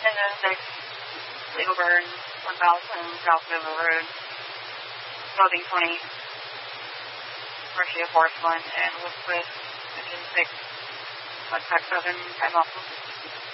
Engine 6, Legal Burn, 1000 South River Road, Loading 20, Mercia Forest 1, and West Engine 6, Contact 7, time off.